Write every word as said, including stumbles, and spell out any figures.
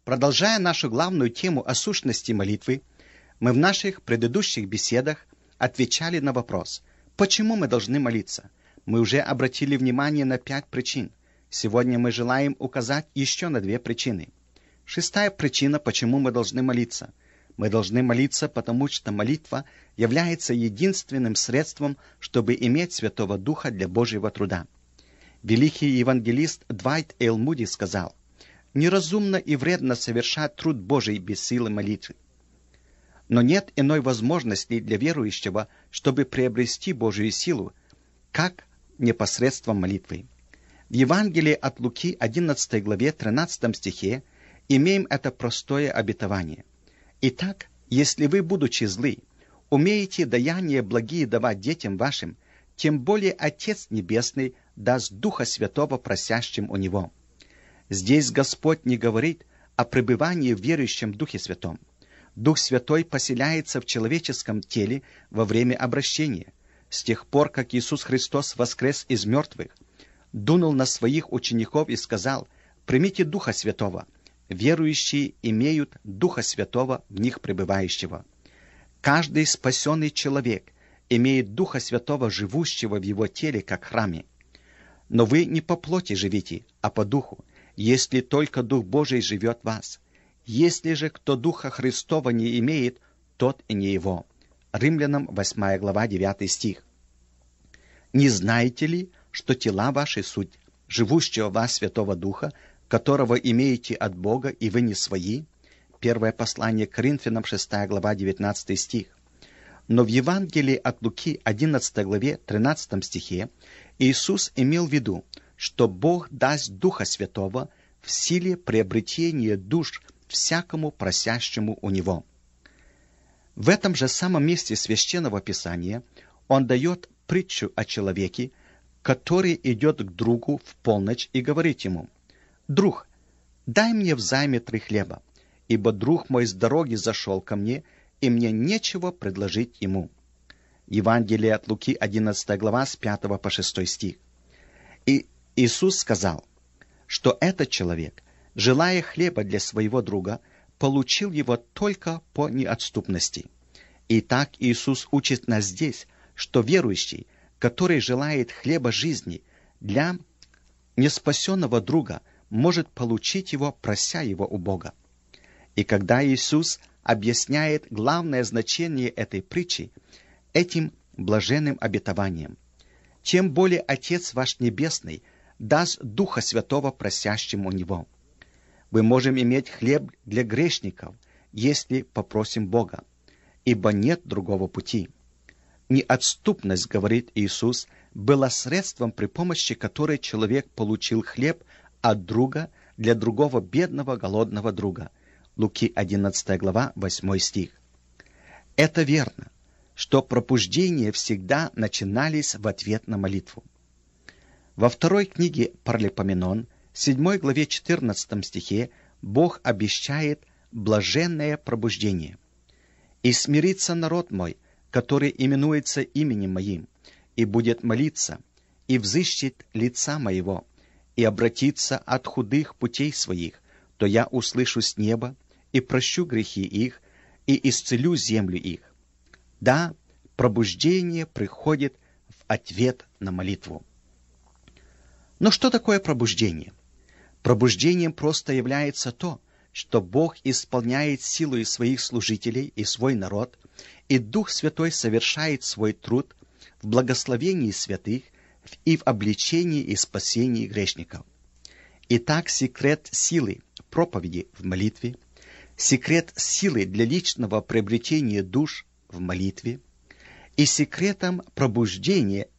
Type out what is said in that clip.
Продолжая нашу главную тему о сущности молитвы, мы в наших предыдущих беседах отвечали на вопрос, почему мы должны молиться. Мы уже обратили внимание на пять причин. Сегодня мы желаем указать еще на две причины. Шестая причина, почему мы должны молиться. Мы должны молиться, потому что молитва является единственным средством, чтобы иметь Святого Духа для Божьего труда. Великий евангелист Двайт Эйл Муди сказал: «Неразумно и вредно совершать труд Божий без силы молитвы». Но нет иной возможности для верующего, чтобы приобрести Божию силу, как непосредством молитвы. В Евангелии от Луки, одиннадцатой главе, тринадцатом стихе, имеем это простое обетование. «Итак, если вы, будучи злы, умеете даяния благие давать детям вашим, тем более Отец Небесный даст Духа Святого просящим у Него». Здесь Господь не говорит о пребывании в верующем Духе Святом. Дух Святой поселяется в человеческом теле во время обращения. С тех пор, как Иисус Христос воскрес из мертвых, дунул на своих учеников и сказал: «Примите Духа Святого». Верующие имеют Духа Святого в них пребывающего. Каждый спасенный человек имеет Духа Святого, живущего в его теле, как храме. Но вы не по плоти живите, а по Духу, если только Дух Божий живет в вас. Если же кто Духа Христова не имеет, тот и не его. Римлянам восьмая глава, девятый стих. «Не знаете ли, что тела ваши суть живущего в вас Святого Духа, которого имеете от Бога, и вы не свои?» Первое послание к Коринфянам, шестая глава, девятнадцатый стих. Но в Евангелии от Луки, одиннадцатой главе, тринадцатом стихе, Иисус имел в виду, что Бог даст Духа Святого в силе приобретения душ всякому просящему у Него. В этом же самом месте Священного Писания Он дает притчу о человеке, который идет к другу в полночь и говорит ему: «Друг, дай мне взаймы три хлеба, ибо друг мой с дороги зашел ко мне, и мне нечего предложить ему». Евангелие от Луки, одиннадцатая глава, с пятого по шестой стих. И Иисус сказал, что этот человек, желая хлеба для своего друга, получил его только по неотступности. Итак, Иисус учит нас здесь, что верующий, который желает хлеба жизни для неспасенного друга, может получить его, прося его у Бога. И когда Иисус объясняет главное значение этой притчи этим блаженным обетованием: «Тем более Отец ваш Небесный даст Духа Святого просящим у Него». Мы можем иметь хлеб для грешников, если попросим Бога, ибо нет другого пути. Неотступность, говорит Иисус, была средством, при помощи которой человек получил хлеб от друга для другого бедного, голодного друга. Луки, одиннадцатая глава, восьмой стих. Это верно, что пробуждения всегда начинались в ответ на молитву. Во второй книге Паралипоменон, седьмой главе, четырнадцатом стихе, Бог обещает блаженное пробуждение. «И смирится народ мой, который именуется именем моим, и будет молиться, и взыщет лица моего, и обратится от худых путей своих, то я услышу с неба, и прощу грехи их, и исцелю землю их». Да, пробуждение приходит в ответ на молитву. Но что такое пробуждение? Пробуждением просто является то, что Бог исполняет силой своих служителей и свой народ, и Дух Святой совершает свой труд в благословении святых и в обличении и спасении грешников. Итак, секрет силы проповеди в молитве, секрет силы для личного приобретения душ в молитве и секретом пробуждения